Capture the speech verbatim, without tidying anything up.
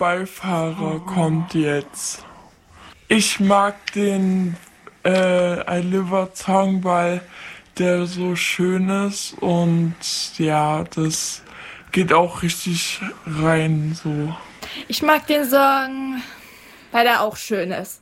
Beifahrer kommt jetzt. Ich mag den äh, I Live a Song, weil der so schön ist und ja, das geht auch richtig rein so. Ich mag den Song, weil er auch schön ist.